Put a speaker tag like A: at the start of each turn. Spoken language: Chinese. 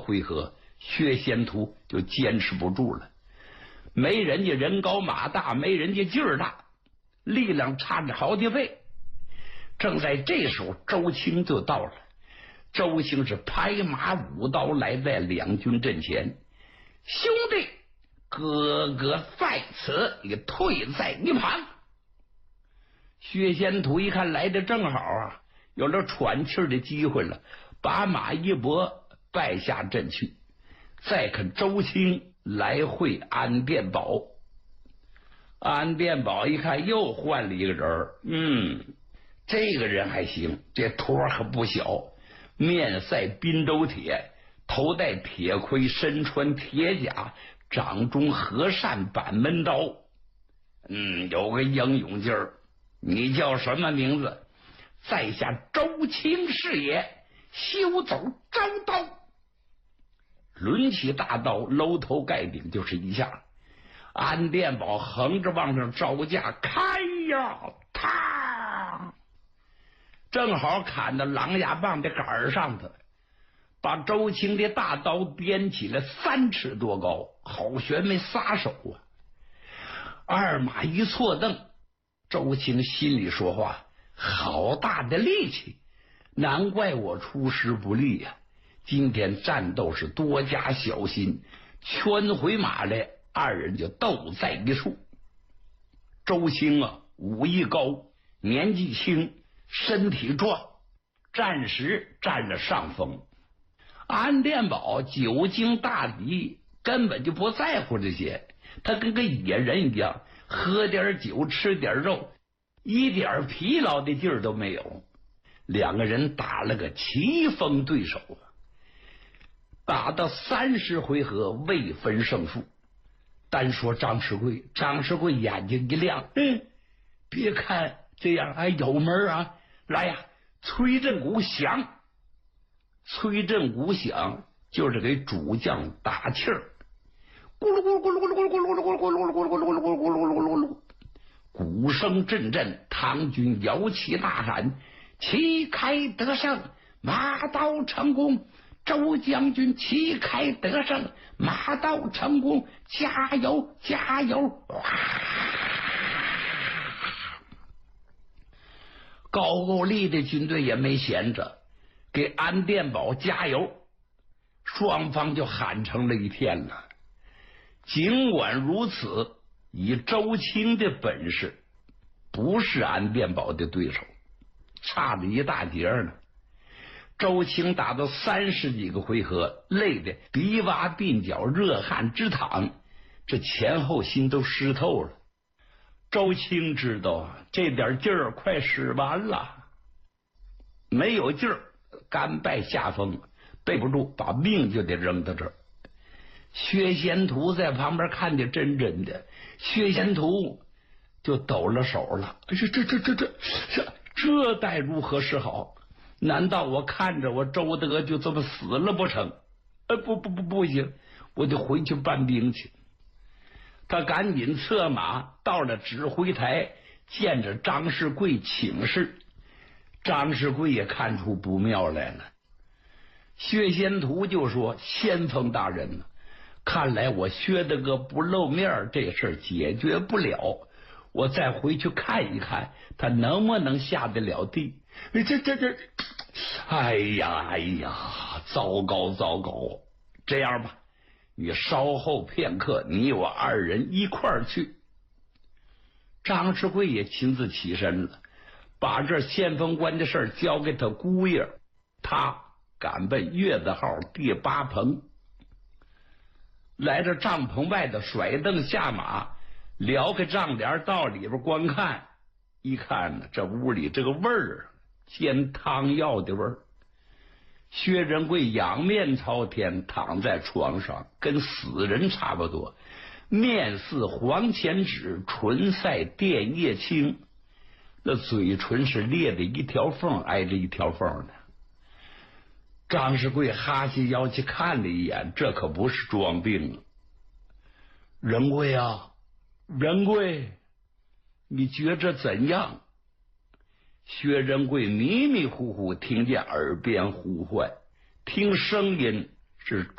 A: 回合，薛仙图就坚持不住了。没人家人高马大，没人家劲儿大，力量差着好几倍。正在这时候，周青就到了。周青是拍马舞刀来在两军阵前，兄弟，哥哥在此，你退在一旁。薛仙图一看来的正好啊，有了喘气的机会了，把马一拨，败下阵去。再看周青来会安殿宝，安殿宝一看又换了一个人，这个人还行，这托可不小，面赛滨州铁，头戴铁盔，身穿铁甲，掌中和善板门刀，有个英勇劲儿。你叫什么名字？在下周青是也，休走周刀。抡起大刀，搂头盖顶就是一下。安殿宝横着往上招架，开呀，啪！正好砍到狼牙棒的杆上头，把周青的大刀掂起来3尺多高，好悬没撒手啊！二马一错蹬，周青心里说话：好大的力气，难怪我出师不利呀！今天战斗是多加小心。圈回马来，二人就斗在一处。周青啊，武艺高，年纪轻，身体壮，暂时占了上风。安殿宝久经大敌，根本就不在乎这些，他跟个野人一样，喝点酒，吃点肉，一点疲劳的劲儿都没有。两个人打了个棋逢对手，打到30回合未分胜负。单说张世贵，张世贵眼睛一亮，别看这样还有门啊！来呀，崔振鼓响！崔振鼓响就是给主将打气儿，咕噜咕噜咕噜咕噜咕噜咕噜咕噜咕噜咕噜咕噜咕噜咕噜咕噜咕噜咕噜，鼓声阵阵，唐军摇旗大喊：旗开得胜，马到成功！周将军旗开得胜，马到成功，加油加油！高句丽的军队也没闲着，给安殿宝加油，双方就喊成了一片了。尽管如此，以周青的本事，不是安殿宝的对手，差了一大截呢。周青打到30几个回合，累得鼻洼鬓角，热汗直淌，这前后心都湿透了。周青知道啊，这点劲儿快使完了，没有劲儿，甘拜下风，背不住，把命就得扔到这儿。薛仙图在旁边看得真的，薛仙图就抖了手了。这待如何是好？难道我看着我周德就这么死了不成？不行，我得回去办兵去。他赶紧策马到了指挥台，见着张世贵请示。张世贵也看出不妙来了。薛仙图就说：先锋大人，看来我薛大哥不露面这事解决不了，我再回去看一看他能不能下得了地。哎呀，糟糕！这样吧，你稍后片刻，你我二人一块儿去。张世贵也亲自起身了，把这先锋官的事交给他姑爷，他赶奔月子号第8棚，来到帐篷外的甩凳下马，撩开帐帘到里边观看。一看呢，这屋里这个味儿，煎汤药的味儿。薛仁贵仰面朝天躺在床上，跟死人差不多，面似黄钱纸，唇赛电叶青，那嘴唇是裂的一条缝挨着一条缝的。张世贵哈起腰去看了一眼，这可不是装病啊。仁贵啊，仁贵，你觉着怎样？薛仁贵迷迷糊糊听见耳边呼唤，听声音是